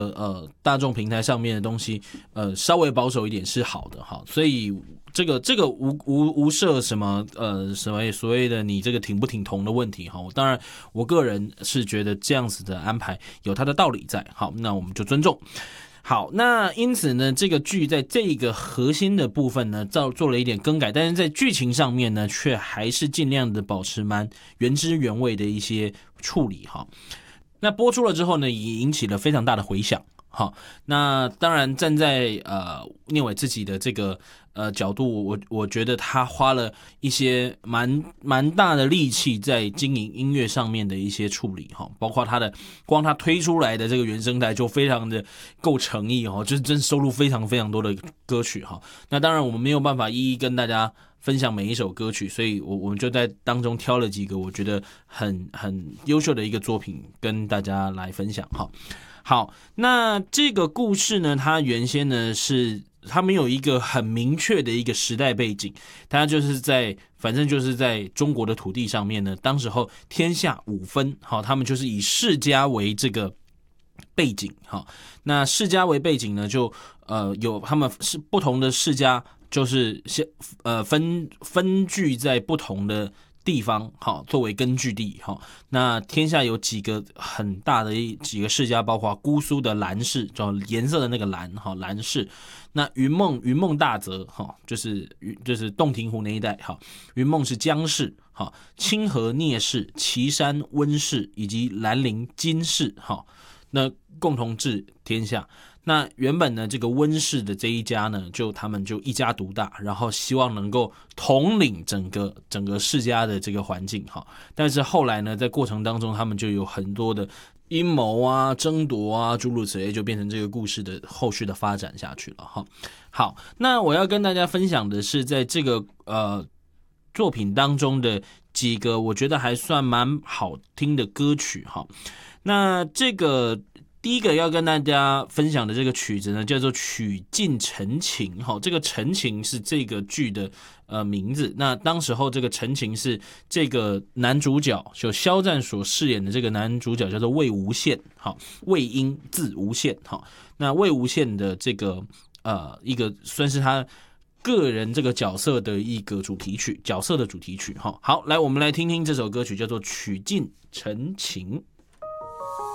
大众平台上面的东西，稍微保守一点是好的哈。所以这个无涉什么什么所谓的你这个挺不挺同的问题哈。当然，我个人是觉得这样子的安排有它的道理在。好，那我们就尊重。好，那因此呢，这个剧在这个核心的部分呢，做了一点更改，但是在剧情上面呢，却还是尽量的保持蛮原汁原味的一些处理哈。那播出了之后呢，也引起了非常大的回响。好，那当然站在聂伟自己的这个角度，我觉得他花了一些蛮大的力气在经营音乐上面的一些处理哈，包括光他推出来的这个原声带就非常的够诚意哈，就是真收录非常非常多的歌曲哈。那当然我们没有办法一一跟大家分享每一首歌曲，所以我们就在当中挑了几个我觉得很优秀的一个作品跟大家来分享哈。好，那这个故事呢，它原先呢是它没有一个很明确的一个时代背景，它反正就是在中国的土地上面呢，当时候天下五分，好，他们就是以世家为这个背景，好，那世家为背景呢，就有他们是不同的世家，就是分居在不同的地方，好，作为根据地，好，那天下有几个很大的几个世家，包括姑苏的蓝氏，叫颜色的那个蓝，好，蓝氏。那云梦大泽，好，就是洞庭湖那一带，好，云梦是姜氏，好，清河聂氏、岐山温氏以及兰陵金氏，好，那共同治天下。那原本呢，这个温氏的这一家呢，他们就一家独大，然后希望能够统领整个世家的这个环境哈。但是后来呢，在过程当中，他们就有很多的阴谋啊、争夺啊，诸如此类，就变成这个故事的后续的发展下去了哈。好，那我要跟大家分享的是，在这个作品当中的几个我觉得还算蛮好听的歌曲哈。那这个第一个要跟大家分享的这个曲子呢，叫做《曲尽陈情》哈。这个陈情是这个剧的名字。那当时候这个陈情是这个男主角，就肖战所饰演的这个男主角叫做魏无羡，好，魏婴字无羡，好，那魏无羡的这个一个算是他个人这个角色的一个主题曲，角色的主题曲哈。好，来我们来听听这首歌曲，叫做《曲尽陈情》。